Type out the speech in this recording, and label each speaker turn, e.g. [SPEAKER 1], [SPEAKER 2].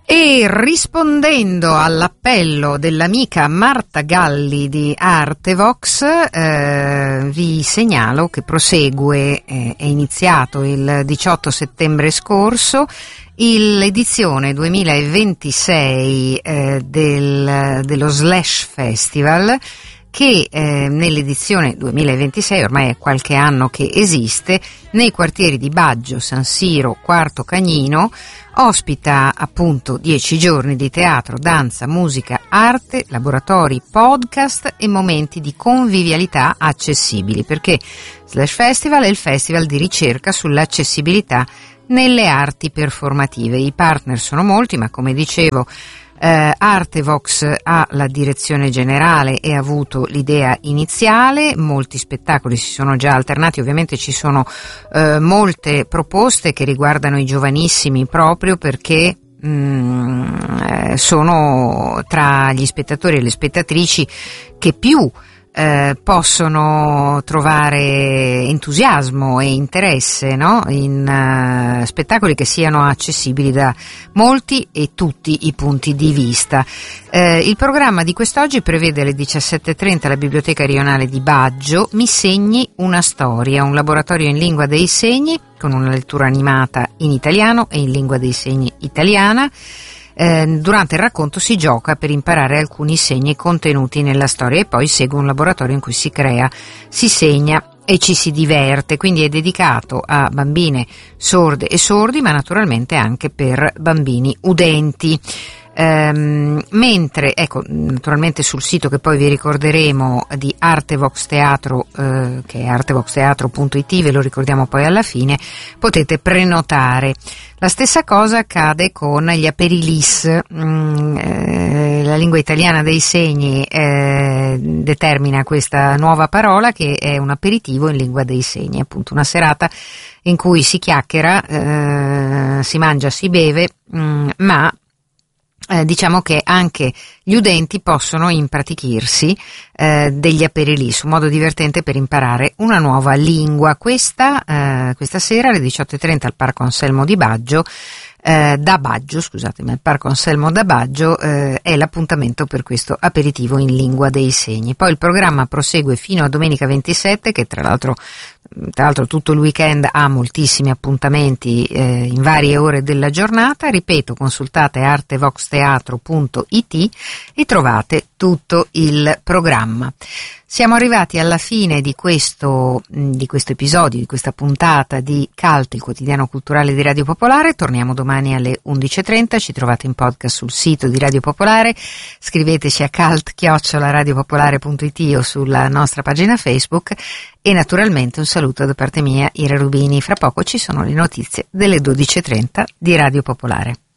[SPEAKER 1] E rispondendo all'appello dell'amica Marta Galli di Artevox, vi segnalo che prosegue, è iniziato il 18 settembre scorso, l'edizione 2026 dello Slash Festival, che nell'edizione 2026, ormai è qualche anno che esiste, nei quartieri di Baggio, San Siro, Quarto Cagnino, ospita appunto 10 giorni di teatro, danza, musica, arte, laboratori, podcast e momenti di convivialità accessibili, perché Slash Festival è il festival di ricerca sull'accessibilità nelle arti performative. I partner sono molti, ma come dicevo, Artevox ha la direzione generale e ha avuto l'idea iniziale. Molti spettacoli si sono già alternati, ovviamente ci sono molte proposte che riguardano i giovanissimi, proprio perché sono tra gli spettatori e le spettatrici che più possono trovare entusiasmo e interesse, no? In spettacoli che siano accessibili da molti e tutti i punti di vista. Il programma di quest'oggi prevede alle 17:30 alla Biblioteca Rionale di Baggio Mi segni una storia, un laboratorio in lingua dei segni con una lettura animata in italiano e in lingua dei segni italiana. Durante il racconto si gioca per imparare alcuni segni contenuti nella storia e poi segue un laboratorio in cui si crea, si segna e ci si diverte, quindi è dedicato a bambine sorde e sordi, ma naturalmente anche per bambini udenti. Mentre, ecco, naturalmente sul sito che poi vi ricorderemo di Artevox Teatro, che è artevoxteatro.it, ve lo ricordiamo poi alla fine, potete prenotare. La stessa cosa accade con gli aperilis. La lingua italiana dei segni determina questa nuova parola, che è un aperitivo in lingua dei segni, appunto una serata in cui si chiacchiera, si mangia, si beve, ma diciamo che anche gli udenti possono impratichirsi degli aperilis, un modo divertente per imparare una nuova lingua. Questa sera alle 18:30 al Parco Anselmo di Baggio, al Parco Anselmo da Baggio è l'appuntamento per questo aperitivo in lingua dei segni. Poi il programma prosegue fino a domenica 27, che tra l'altro tutto il weekend ha moltissimi appuntamenti in varie ore della giornata. Ripeto, consultate artevoxteatro.it e trovate tutto il programma. Siamo arrivati alla fine di questo episodio, di questa puntata di Cult, il quotidiano culturale di Radio Popolare. Torniamo domani alle 11:30, ci trovate in podcast sul sito di Radio Popolare, scriveteci a cult@radiopopolare.it o sulla nostra pagina Facebook e naturalmente un saluto da parte mia, Ira Rubini. Fra poco ci sono le notizie delle 12:30 di Radio Popolare.